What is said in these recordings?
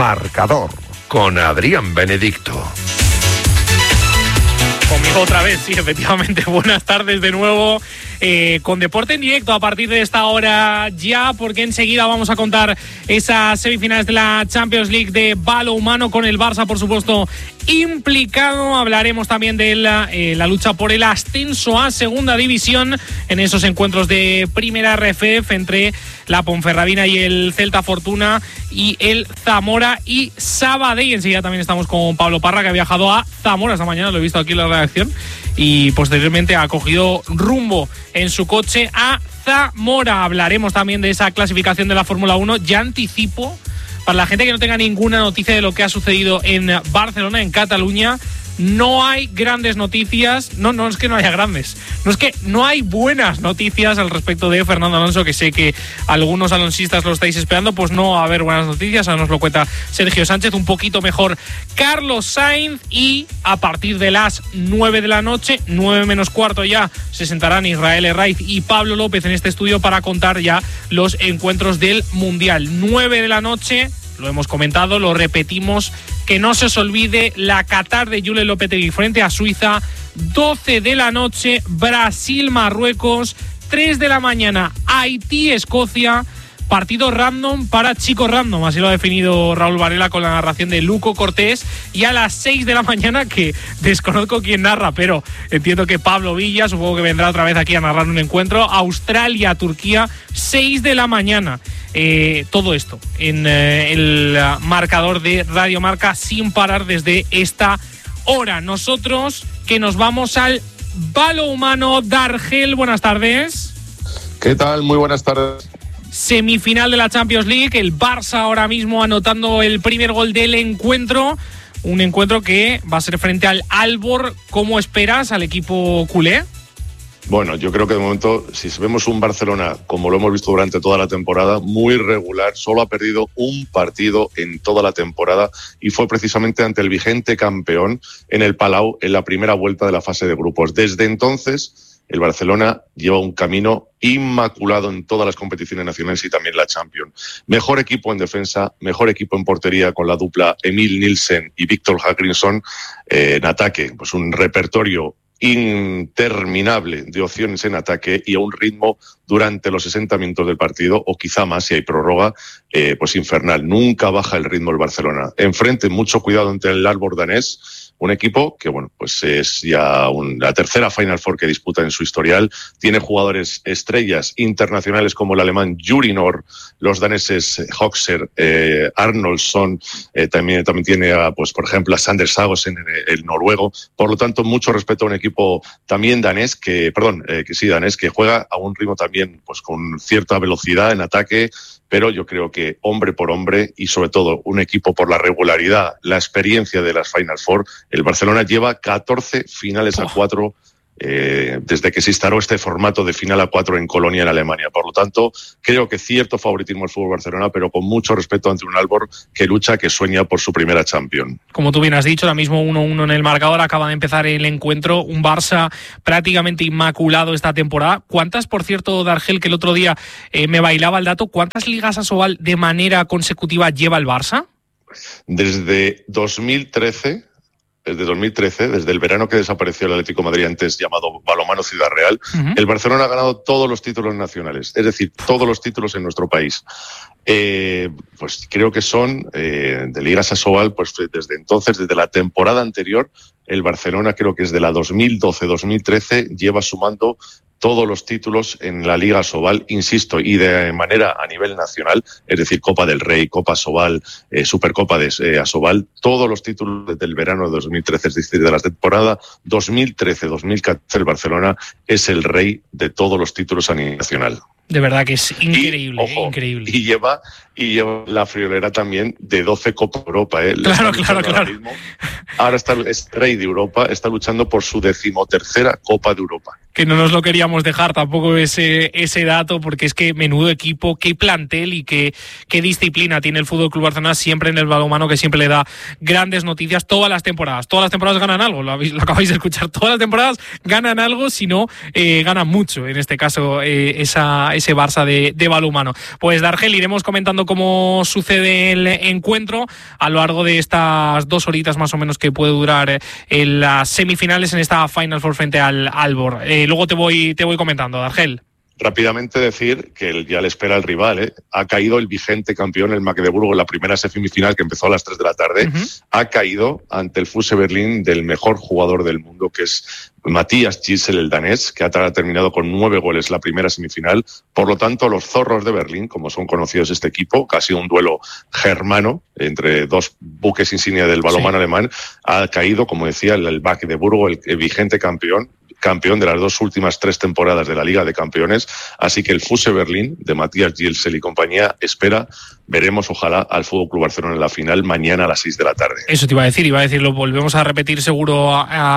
Marcador con Adrián Benedicto. Conmigo otra vez, sí, efectivamente. Buenas tardes de nuevo. Con deporte en directo a partir de esta hora ya, porque enseguida vamos a contar esas semifinales de la Champions League de balonmano con el Barça, por supuesto, implicado. Hablaremos también de la lucha por el ascenso a Segunda División en esos encuentros de Primera RFF entre la Ponferradina y el Celta Fortuna y el Zamora y Sabadell. Enseguida también estamos con Pablo Parra, que ha viajado a Zamora esta mañana, lo he visto aquí en la redacción, y posteriormente ha cogido rumbo en su coche a Zamora. Hablaremos también de esa clasificación de la Fórmula 1. Ya anticipo, para la gente que no tenga ninguna noticia de lo que ha sucedido en Barcelona, en Cataluña, no hay grandes noticias. No es que no haya grandes, no es que no hay buenas noticias al respecto de Fernando Alonso, que sé que algunos alonsistas lo estáis esperando. Pues no va a haber buenas noticias, ahora nos lo cuenta Sergio Sánchez. Un poquito mejor Carlos Sainz, y a partir de las 9 de la noche, 9 menos cuarto ya, se sentarán Israel Herraiz y Pablo López en este estudio para contar ya los encuentros del Mundial. 9 de la noche, lo hemos comentado, lo repetimos, que no se os olvide la Qatar de Julen Lopetegui frente a Suiza. 12 de la noche, Brasil-Marruecos. 3 de la mañana, Haití-Escocia. Partido random para chicos random, así lo ha definido Raúl Varela con la narración de Luco Cortés. Y a las 6 de la mañana, que desconozco quién narra, pero entiendo que Pablo Villa, supongo que vendrá otra vez aquí a narrar un encuentro, Australia-Turquía, 6 de la mañana. Todo esto en el marcador de Radio Marca, sin parar desde esta hora. Nosotros que nos vamos al balonmano. Dargel, buenas tardes. ¿Qué tal? Muy buenas tardes. Semifinal de la Champions League, el Barça ahora mismo anotando el primer gol del encuentro. Un encuentro que va a ser frente al Aalborg. ¿Cómo esperas al equipo culé? Bueno, yo creo que de momento, si vemos un Barcelona, como lo hemos visto durante toda la temporada, muy regular, solo ha perdido un partido en toda la temporada, y fue precisamente ante el vigente campeón en el Palau en la primera vuelta de la fase de grupos. Desde entonces, el Barcelona lleva un camino inmaculado en todas las competiciones nacionales y también la Champions. Mejor equipo en defensa, mejor equipo en portería con la dupla Emil Nielsen y Víctor Hagrinsson. En ataque, pues un repertorio interminable de opciones en ataque y a un ritmo durante los 60 minutos del partido, o quizá más si hay prórroga, pues infernal. Nunca baja el ritmo el Barcelona. Enfrente, mucho cuidado ante el Aalborg danés, un equipo que, bueno, pues es ya la tercera Final Four que disputa en su historial. Tiene jugadores estrellas internacionales como el alemán Juri Nor, los daneses Hoxer, Arnoldsson, también tiene, pues por ejemplo, a Sander Sagosen, el noruego. Por lo tanto, mucho respeto a un equipo también danés, que juega a un ritmo también pues con cierta velocidad en ataque, pero yo creo que hombre por hombre, y sobre todo un equipo por la regularidad, la experiencia de las Final Four. El Barcelona lleva 14 finales a 4 desde que se instaló este formato de final a 4 en Colonia, en Alemania. Por lo tanto, creo que cierto favoritismo al fútbol Barcelona, pero con mucho respeto ante un Aalborg que lucha, que sueña por su primera Champions. Como tú bien has dicho, ahora mismo 1-1 en el marcador, acaba de empezar el encuentro, un Barça prácticamente inmaculado esta temporada. ¿Cuántas, por cierto, Dargel, que el otro día me bailaba el dato, cuántas ligas ASOBAL de manera consecutiva lleva el Barça? Desde 2013, desde el verano que desapareció el Atlético de Madrid, antes llamado Balonmano Ciudad Real, el Barcelona ha ganado todos los títulos nacionales, es decir, todos los títulos en nuestro país. Pues creo que son de ligas ASOBAL, pues desde entonces, desde la temporada anterior, el Barcelona, creo que es de la 2012-2013, lleva sumando todos los títulos en la Liga ASOBAL, insisto, y de manera a nivel nacional, es decir, Copa del Rey, Copa ASOBAL, Supercopa de ASOBAL, todos los títulos desde el verano de 2013, es decir, de la temporada 2013-2014, el Barcelona es el rey de todos los títulos a nivel nacional. De verdad que es increíble, ojo, increíble. Y lleva la friolera también de 12 Copa Europa. Claro. Ahora es rey de Europa, está luchando por su 13ª Copa de Europa. que no nos lo queríamos dejar tampoco ese dato, porque es que menudo equipo, qué plantel y qué disciplina tiene el Fútbol Club Barcelona siempre en el balonmano, que siempre le da grandes noticias todas las temporadas ganan algo, lo acabáis de escuchar, todas las temporadas ganan algo, si no ganan mucho, en este caso ese Barça de balonmano. Pues Dargel, iremos comentando cómo sucede el encuentro a lo largo de estas 2 horitas más o menos que puede durar en las semifinales, en esta Final Four frente al Aalborg. Luego te voy comentando, Dargel. Rápidamente decir que ya le espera el rival. Ha caído el vigente campeón, el Magdeburgo, en la primera semifinal que empezó a las 3 de la tarde. Ha caído ante el Fuse Berlín del mejor jugador del mundo, que es Matías Gisel, el danés, que ha terminado con 9 goles la primera semifinal. Por lo tanto, los zorros de Berlín, como son conocidos este equipo, que ha sido un duelo germano entre 2 buques insignia del balonmano alemán, ha caído, como decía, el Magdeburgo, el vigente campeón de las 2 últimas 3 temporadas de la Liga de Campeones. Así que el Fuse Berlín de Matías Gisel y compañía veremos ojalá al Fútbol Club Barcelona en la final mañana a las 6 de la tarde. Eso te iba a decir, lo volvemos a repetir seguro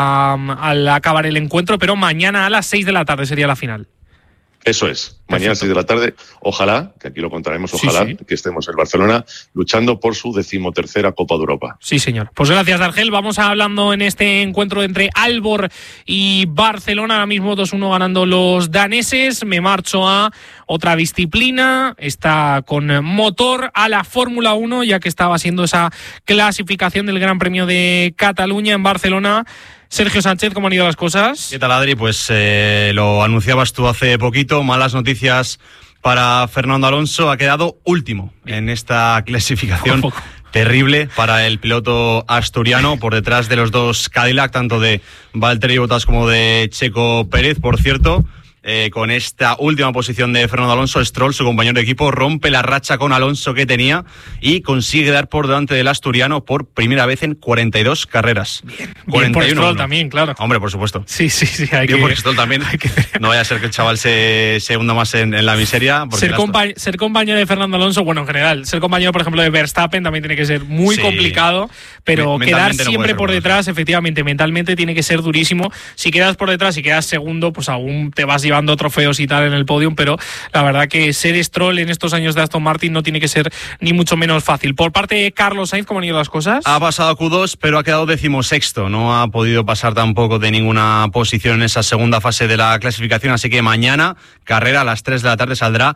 al acabar el encuentro, pero mañana a las 6 de la tarde sería la final. Eso es, mañana a las 6 de la tarde, ojalá, que aquí lo contaremos, ojalá que estemos en Barcelona luchando por su 13ª Copa de Europa. Sí, señor. Pues gracias, Dargel. Vamos hablando en este encuentro entre Aalborg y Barcelona, ahora mismo 2-1 ganando los daneses. Me marcho a otra disciplina, está con motor, a la Fórmula 1, ya que estaba siendo esa clasificación del Gran Premio de Cataluña en Barcelona. Sergio Sánchez, ¿cómo han ido las cosas? ¿Qué tal, Adri? Pues lo anunciabas tú hace poquito, malas noticias para Fernando Alonso, ha quedado último en esta clasificación terrible para el piloto asturiano, por detrás de los 2 Cadillac, tanto de Valtteri Bottas como de Checo Pérez, por cierto. Con esta última posición de Fernando Alonso, Stroll, su compañero de equipo, rompe la racha con Alonso que tenía y consigue dar por delante del asturiano por primera vez en 42 carreras. Bien, 41 por Stroll también, claro. Hombre, por supuesto. Sí, hay bien que... por Stroll también. No vaya a ser que el chaval se hunda más en la miseria. Ser compañero de Fernando Alonso, bueno, en general, ser compañero, por ejemplo, de Verstappen también tiene que ser muy complicado, pero quedar siempre por detrás, efectivamente, mentalmente tiene que ser durísimo. Si quedas por detrás y quedas segundo, pues aún te vas llevando trofeos y tal en el podium, pero la verdad que ser Stroll en estos años de Aston Martin no tiene que ser ni mucho menos fácil. Por parte de Carlos Sainz, ¿cómo han ido las cosas? Ha pasado a Q2, pero ha quedado 16º. No ha podido pasar tampoco de ninguna posición en esa segunda fase de la clasificación, así que mañana, carrera a las 3 de la tarde, saldrá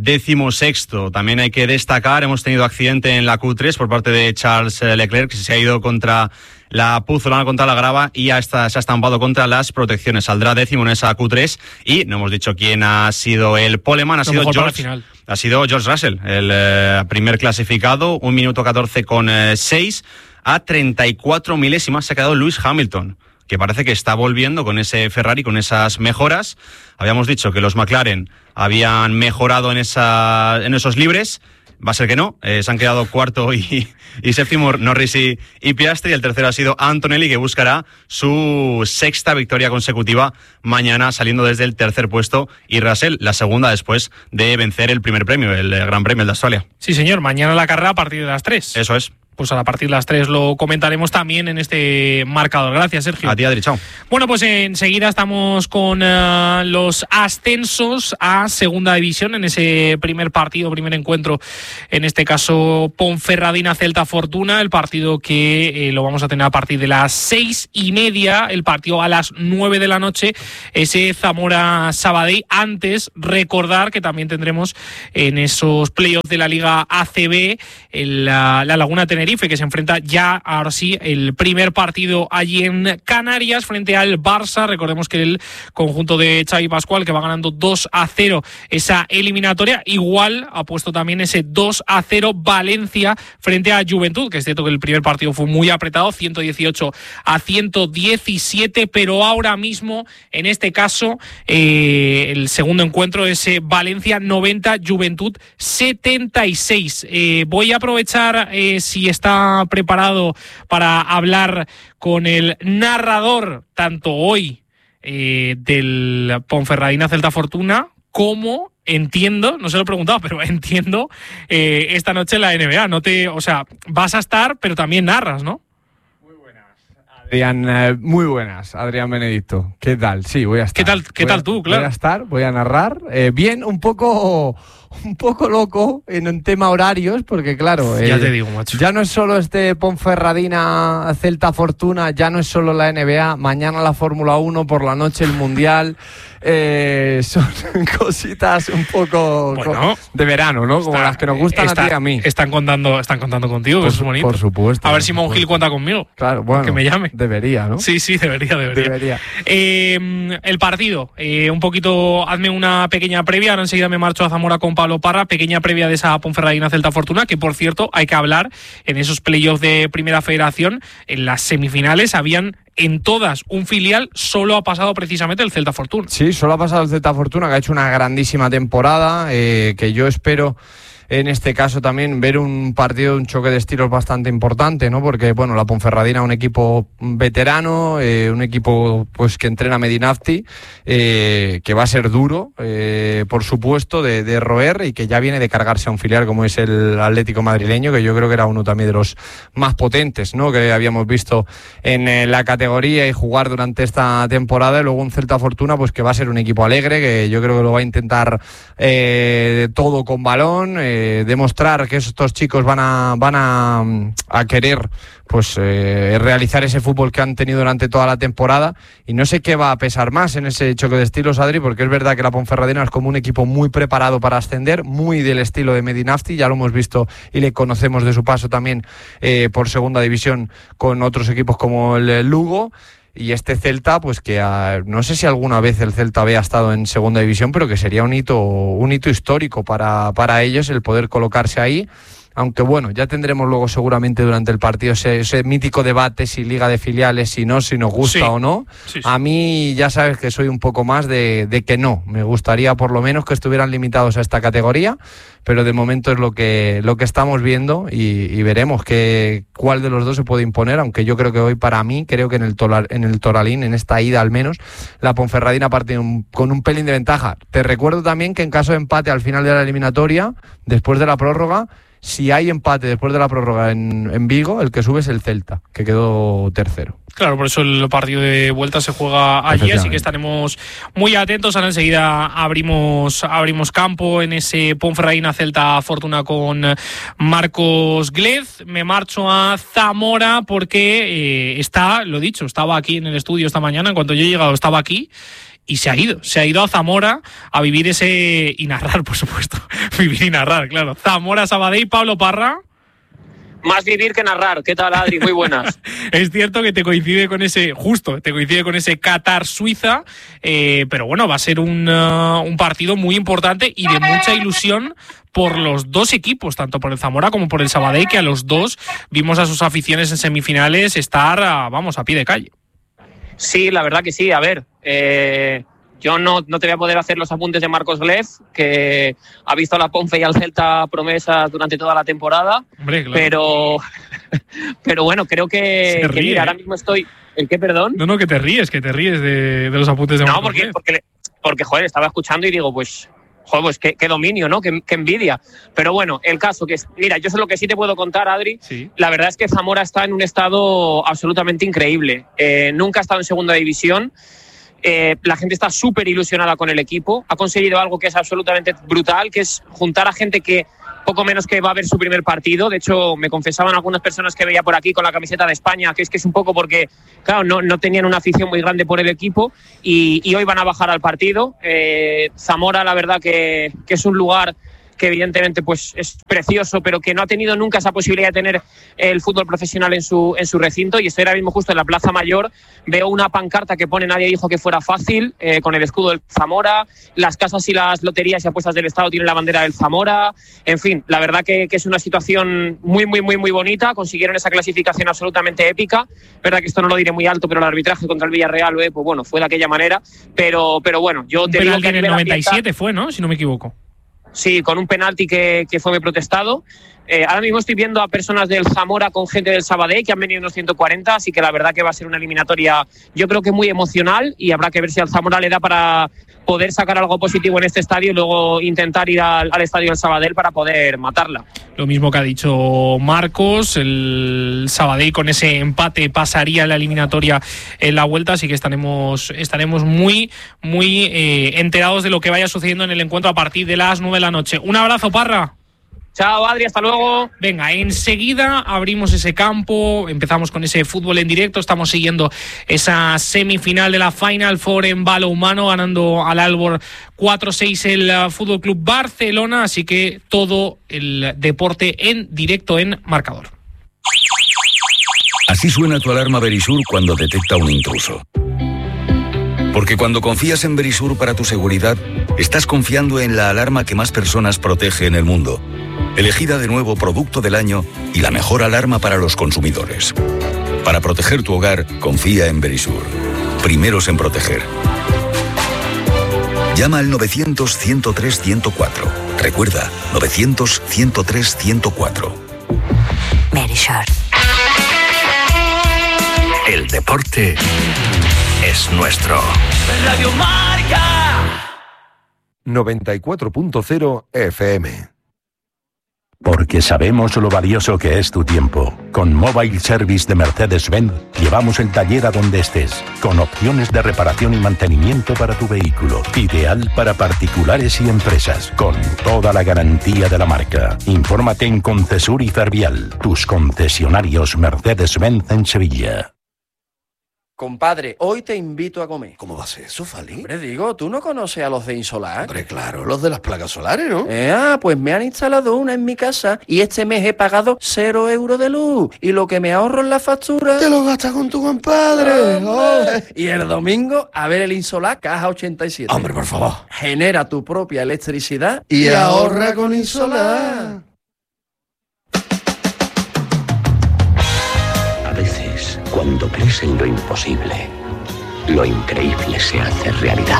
16º. También hay que destacar, hemos tenido accidente en la Q3 por parte de Charles Leclerc, que se ha ido contra la puzolana, contra la grava, y ya se ha estampado contra las protecciones. Saldrá 10º en esa Q3 y no hemos dicho quién ha sido el poleman. Ha sido George Russell, el primer clasificado, 1 minuto 14 con 6. A 34 milésimas se ha quedado Lewis Hamilton, que parece que está volviendo con ese Ferrari, con esas mejoras. Habíamos dicho que los McLaren habían mejorado en esos libres. Va a ser que no, se han quedado 4º y 7º Norris y Piastri, y el tercero ha sido Antonelli, que buscará su 6ª victoria consecutiva mañana, saliendo desde el 3er puesto, y Russell la segunda después de vencer el primer premio, el Gran Premio de Australia. Sí, señor, mañana la carrera a partir de las 3. Eso es. Pues a partir de las 3 lo comentaremos también en este marcador. Gracias, Sergio. A ti, Adri, chao. Bueno, pues enseguida estamos con los ascensos a segunda división en ese primer encuentro, en este caso Ponferradina-Celta Fortuna, el partido que lo vamos a tener a partir de las 6:30, el partido a las 9 de la noche, ese Zamora-Sabadell. Antes, recordar que también tendremos en esos playoffs de la Liga ACB la Laguna Tenerife, que se enfrenta ya, ahora sí, el primer partido allí en Canarias frente al Barça. Recordemos que el conjunto de Xavi Pascual, que va ganando 2-0 esa eliminatoria, igual ha puesto también ese 2-0 Valencia frente a Juventud, que es cierto que el primer partido fue muy apretado, 118-117, pero ahora mismo, en este caso, el segundo encuentro es Valencia 90, Juventud 76. Voy a aprovechar, si está preparado, para hablar con el narrador, tanto hoy del Ponferradina Celta Fortuna, como entiendo, no se lo he preguntado, pero entiendo esta noche en la NBA. Vas a estar, pero también narras, ¿no? Muy buenas, Adrián, muy buenas, Adrián Benedicto. ¿Qué tal? Sí, voy a estar. ¿Qué tal tú? Claro. Voy a narrar. Bien, un poco loco en tema horarios, porque claro, ya te digo, macho. Ya no es solo Ponferradina Celta Fortuna, ya no es solo la NBA, mañana la Fórmula 1, por la noche el Mundial. Son cositas un poco de verano, ¿no? Como las que nos gustan a ti y a mí. Están contando contigo, que eso es bonito. Por supuesto. A ver si Monjil cuenta conmigo. Claro, bueno. Que me llame. Debería, ¿no? Sí, debería. El partido, un poquito, hazme una pequeña previa. Ahora enseguida me marcho a Zamora con Pablo Parra. Pequeña previa de esa Ponferradina Celta Fortuna, que por cierto, hay que hablar, en esos playoffs de Primera Federación, en las semifinales habían en todas un filial, solo ha pasado precisamente el Celta Fortuna. Sí, solo ha pasado el Celta Fortuna, que ha hecho una grandísima temporada, que yo espero en este caso también ver un partido, un choque de estilos bastante importante, ¿no? Porque, bueno, la Ponferradina es un equipo veterano, un equipo pues que entrena Medinafti, que va a ser duro, por supuesto, de roer, y que ya viene de cargarse a un filial como es el Atlético madrileño, que yo creo que era uno también de los más potentes, ¿no? Que habíamos visto en la categoría y jugar durante esta temporada. Y luego un Celta Fortuna, pues que va a ser un equipo alegre, que yo creo que lo va a intentar todo con balón, demostrar que estos chicos van a querer pues realizar ese fútbol que han tenido durante toda la temporada, y no sé qué va a pesar más en ese choque de estilos, Adri, porque es verdad que la Ponferradina es como un equipo muy preparado para ascender, muy del estilo de Medinafti, ya lo hemos visto y le conocemos de su paso también por segunda división con otros equipos como el Lugo. Y este Celta, pues que no sé si alguna vez el Celta había estado en segunda división, pero que sería un hito histórico para ellos el poder colocarse ahí. Aunque bueno, ya tendremos luego seguramente durante el partido ese mítico debate si liga de filiales, si nos gusta o no. Sí. A mí ya sabes que soy un poco más de que no. Me gustaría por lo menos que estuvieran limitados a esta categoría, pero de momento es lo que estamos viendo, y veremos cuál de los dos se puede imponer, aunque yo creo que hoy, para mí, creo que en el Toralín, en esta ida al menos, la Ponferradina parte con un pelín de ventaja. Te recuerdo también que en caso de empate al final de la eliminatoria, después de la prórroga, si hay empate después de la prórroga en Vigo, el que sube es el Celta, que quedó tercero. Claro, por eso el partido de vuelta se juega allí, así que estaremos muy atentos. Ahora enseguida abrimos campo en ese Ponferradina Celta Fortuna con Marcos Glez. Me marcho a Zamora porque lo dicho, estaba aquí en el estudio esta mañana. En cuanto yo he llegado, estaba aquí. Y se ha ido a Zamora a vivir y narrar, por supuesto. Vivir y narrar, claro. Zamora, Sabadell, Pablo Parra. Más vivir que narrar. ¿Qué tal, Adri? Muy buenas. Es cierto que te coincide con ese Qatar-Suiza, pero bueno, va a ser un partido muy importante y de mucha ilusión por los dos equipos, tanto por el Zamora como por el Sabadell, que a los dos vimos a sus aficiones en semifinales estar, a pie de calle. Sí, la verdad que sí. A ver, yo no te voy a poder hacer los apuntes de Marcos Glez, que ha visto a la Ponfe y al Celta promesas durante toda la temporada. Hombre, claro. Pero bueno, creo que mira, ahora mismo estoy... ¿El qué, perdón? No, que te ríes de los apuntes de Marcos Glez. No, porque, joder, estaba escuchando y digo, pues qué dominio, ¿no? Qué envidia. Pero bueno, el caso que es... Mira, yo sé lo que sí te puedo contar, Adri. Sí. La verdad es que Zamora está en un estado absolutamente increíble. Nunca ha estado en segunda división. La gente está súper ilusionada con el equipo. Ha conseguido algo que es absolutamente brutal, que es juntar a gente que poco menos que va a ver su primer partido. De hecho, me confesaban algunas personas que veía por aquí con la camiseta de España, que es un poco porque, claro, no tenían una afición muy grande por el equipo y hoy van a bajar al partido. Zamora, la verdad que es un lugar que evidentemente pues es precioso, pero que no ha tenido nunca esa posibilidad de tener el fútbol profesional en su recinto. Y estoy ahora mismo justo en la Plaza Mayor, veo una pancarta que pone "Nadie dijo que fuera fácil", con el escudo del Zamora. Las casas y las loterías y apuestas del Estado tienen la bandera del Zamora. En fin, la verdad que es una situación muy, muy, muy, muy bonita. Consiguieron esa clasificación absolutamente épica. Verdad que esto no lo diré muy alto, pero el arbitraje contra el Villarreal, pues bueno, fue de aquella manera. Pero bueno, yo te digo que en el 97 fue, ¿no? Si no me equivoco. Sí, con un penalti que fue muy protestado. Ahora mismo estoy viendo a personas del Zamora con gente del Sabadell que han venido unos 140, así que la verdad que va a ser una eliminatoria, yo creo que muy emocional, y habrá que ver si al Zamora le da para poder sacar algo positivo en este estadio y luego intentar ir al estadio del Sabadell para poder matarla. Lo mismo que ha dicho Marcos, el Sabadell con ese empate pasaría la eliminatoria en la vuelta, así que estaremos muy enterados de lo que vaya sucediendo en el encuentro a partir de las 9 de la noche. Un abrazo, Parra. Chao, Adri, hasta luego. Venga, enseguida abrimos ese campo, empezamos con ese fútbol en directo, estamos siguiendo esa semifinal de la Final Four en balonmano, ganando al Aalborg 4-6 el Fútbol Club Barcelona, así que todo el deporte en directo en Marcador. Así suena tu alarma Verisur cuando detecta un intruso. Porque cuando confías en Verisur para tu seguridad, estás confiando en la alarma que más personas protege en el mundo. Elegida de nuevo Producto del Año y la mejor alarma para los consumidores. Para proteger tu hogar, confía en Verisur. Primeros en proteger. Llama al 900-103-104. Recuerda, 900-103-104. Verisur. El deporte es nuestro. Radio Marca 94.0 FM. Porque sabemos lo valioso que es tu tiempo. Con Mobile Service de Mercedes-Benz llevamos el taller a donde estés, con opciones de reparación y mantenimiento para tu vehículo. Ideal para particulares y empresas, con toda la garantía de la marca. Infórmate en Concesur y Fervial, tus concesionarios Mercedes-Benz en Sevilla. Compadre, hoy te invito a comer. ¿Cómo va a ser eso, Fali? Hombre, digo, ¿tú no conoces a los de Insolar? Hombre, claro, los de las placas solares, ¿no? Pues me han instalado una en mi casa y este mes he pagado 0 euros de luz. Y lo que me ahorro en la factura... ¡Te lo gastas con tu compadre! Y el domingo, a ver el Insolar Caja 87. Hombre, por favor. Genera tu propia electricidad y ahorra con Insolar. Cuando crees en lo imposible, lo increíble se hace realidad.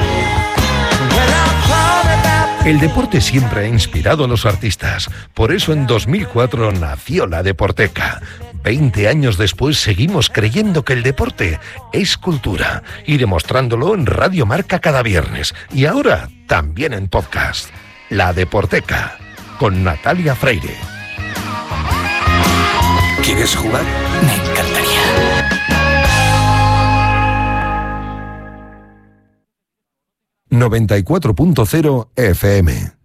El deporte siempre ha inspirado a los artistas. Por eso en 2004 nació la Deporteca. 20 años después seguimos creyendo que el deporte es cultura y demostrándolo en Radio Marca cada viernes y ahora también en podcast. La Deporteca con Natalia Freire. ¿Quieres jugar? Me encantaría. 94.0 FM.